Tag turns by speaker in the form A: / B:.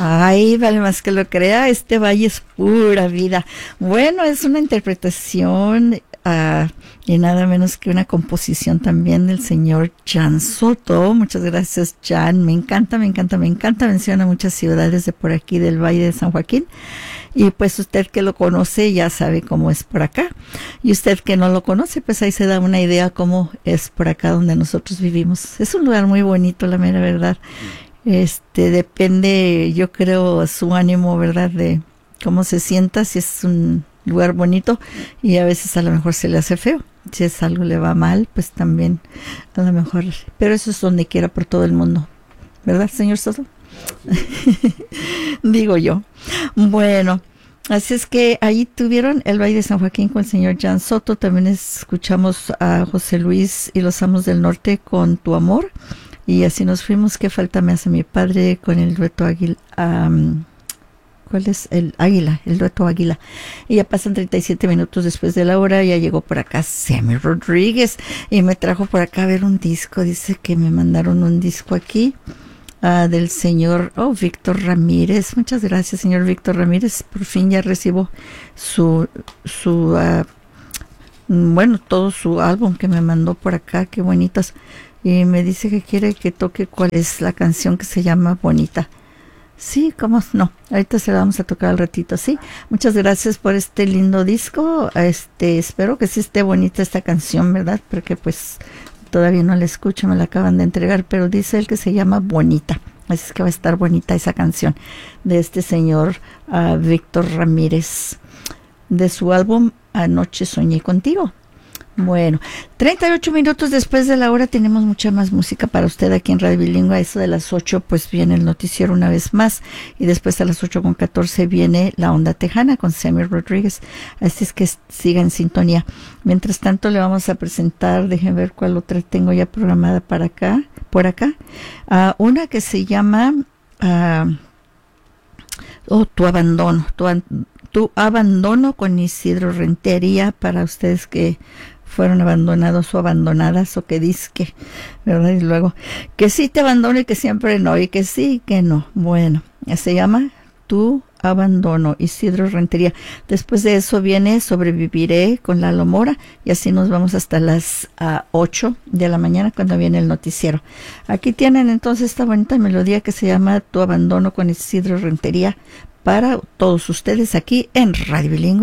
A: Ay, vale más que lo crea, este valle es pura vida. Bueno, es una interpretación y nada menos que una composición también del señor Jan Soto. Muchas gracias, Jan. Me encanta, me encanta, me encanta. Menciona muchas ciudades de por aquí del Valle de San Joaquín. Y pues usted que lo conoce ya sabe cómo es por acá. Y usted que no lo conoce, pues ahí se da una idea cómo es por acá donde nosotros vivimos. Es un lugar muy bonito, la mera verdad. Depende, yo creo, su ánimo, ¿verdad? De cómo se sienta, si es un lugar bonito, y a veces a lo mejor se le hace feo. Si es algo le va mal, pues también a lo mejor. Pero eso es donde quiera, por todo el mundo. ¿Verdad, señor Soto? Digo yo. Bueno, así es que ahí tuvieron el Valle de San Joaquín con el señor Jan Soto. También escuchamos a José Luis y los Amos del Norte con Tu Amor. Y así nos fuimos. ¿Qué falta me hace mi padre? Con el dueto Águila. ¿Cuál es? El Águila, el dueto Águila. Y ya pasan 37 minutos después de la hora. Ya llegó por acá Sammy Rodríguez y me trajo por acá a ver un disco. Dice que me mandaron un disco aquí del señor Víctor Ramírez. Muchas gracias, señor Víctor Ramírez. Por fin ya recibo todo su álbum que me mandó por acá. Qué bonitas. Y me dice que quiere que toque cuál es la canción que se llama Bonita. Sí, ¿cómo no? Ahorita se la vamos a tocar al ratito, sí. Muchas gracias por este lindo disco. Espero que sí esté bonita esta canción, ¿verdad? Porque pues todavía no la escucho, me la acaban de entregar, pero dice él que se llama Bonita. Así es que va a estar bonita esa canción de este señor Víctor Ramírez, de su álbum Anoche Soñé Contigo. Bueno, 38 minutos después de la hora tenemos mucha más música para usted aquí en Radio Bilingüe. A eso de las 8 pues viene el noticiero una vez más, y después a las 8:14 viene La Onda Tejana con Sammy Rodríguez. Así es que siga en sintonía. Mientras tanto le vamos a presentar, déjenme ver cuál otra tengo ya programada por acá, una que se llama Tu Abandono, Tu Abandono con Isidro Rentería, para ustedes que fueron abandonados o abandonadas, o que disque, ¿verdad? Y luego, que sí te abandono y que siempre no, y que sí y que no. Bueno, se llama Tu Abandono, Isidro Rentería. Después de eso viene Sobreviviré con Lalo Mora, y así nos vamos hasta las 8 de la mañana cuando viene el noticiero. Aquí tienen entonces esta bonita melodía que se llama Tu Abandono con Isidro Rentería para todos ustedes aquí en Radio Bilingüe.